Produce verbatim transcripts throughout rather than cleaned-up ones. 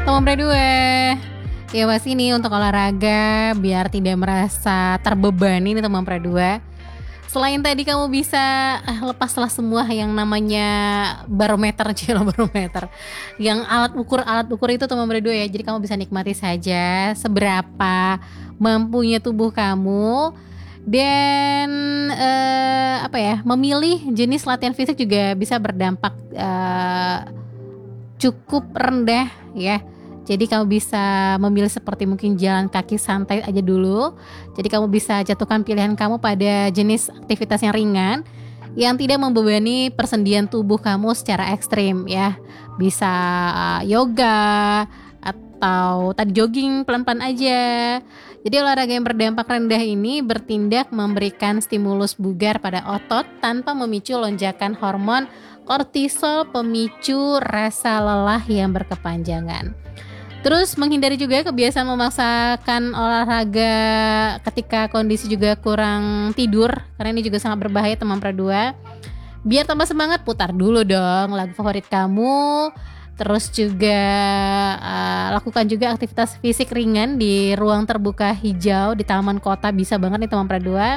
Teman berdua, ya pasti nih untuk olahraga biar tidak merasa terbebani nih teman berdua. Selain tadi kamu bisa eh, lepaslah semua yang namanya barometer, cilo barometer, yang alat ukur alat ukur itu teman berdua ya. Jadi kamu bisa nikmati saja seberapa mampunya tubuh kamu dan eh, apa ya, memilih jenis latihan fisik juga bisa berdampak eh, cukup rendah ya. Jadi kamu bisa memilih seperti mungkin jalan kaki santai aja dulu. Jadi kamu bisa jatuhkan pilihan kamu pada jenis aktivitas yang ringan yang tidak membebani persendian tubuh kamu secara ekstrim ya. Bisa uh, yoga atau tadi jogging pelan-pelan aja. Jadi olahraga yang berdampak rendah ini bertindak memberikan stimulus bugar pada otot tanpa memicu lonjakan hormon kortisol pemicu rasa lelah yang berkepanjangan. Terus menghindari juga kebiasaan memaksakan olahraga ketika kondisi juga kurang tidur, karena ini juga sangat berbahaya teman berdua. Biar tambah semangat, putar dulu dong lagu favorit kamu. Terus juga uh, lakukan juga aktivitas fisik ringan di ruang terbuka hijau di taman kota, bisa banget nih teman berdua.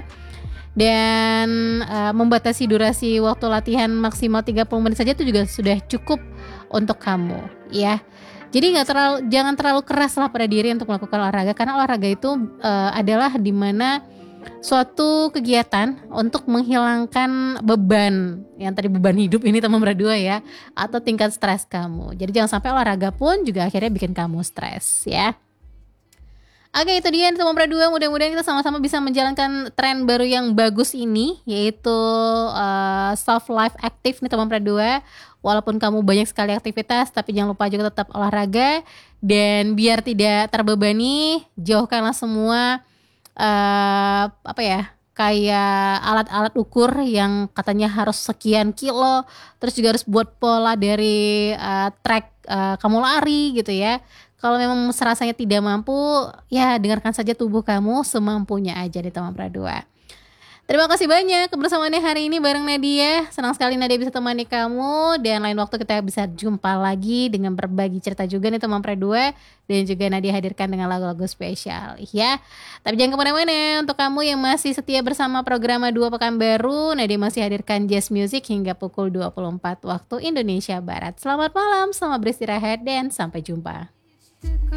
Dan uh, membatasi durasi waktu latihan maksimal tiga puluh menit saja itu juga sudah cukup untuk kamu ya. Jadi nggak terlalu, jangan terlalu keras lah pada diri untuk melakukan olahraga, karena olahraga itu uh, adalah dimana suatu kegiatan untuk menghilangkan beban yang tadi beban hidup ini teman berdua ya, atau tingkat stres kamu. Jadi jangan sampai olahraga pun juga akhirnya bikin kamu stres ya. Oke, itu dia teman berdua, mudah-mudahan kita sama-sama bisa menjalankan tren baru yang bagus ini, yaitu uh, soft life active nih teman berdua. Walaupun kamu banyak sekali aktivitas, tapi jangan lupa juga tetap olahraga. Dan biar tidak terbebani, jauhkanlah semua uh, apa ya, kayak alat-alat ukur yang katanya harus sekian kilo. Terus juga harus buat pola dari uh, track uh, kamu lari gitu ya. Kalau memang serasanya tidak mampu, ya dengarkan saja tubuh kamu semampunya aja di teman berdua. Terima kasih banyak kebersamaannya hari ini bareng Nadia. Senang sekali Nadia bisa temani kamu. Dan lain waktu kita bisa jumpa lagi dengan berbagi cerita juga nih teman berdua. Dan juga Nadia hadirkan dengan lagu-lagu spesial ya. Tapi jangan kemana-mana. Untuk kamu yang masih setia bersama program dua Pekanbaru, Nadia masih hadirkan jazz music hingga pukul dua puluh empat waktu Indonesia Barat. Selamat malam, selamat beristirahat dan sampai jumpa.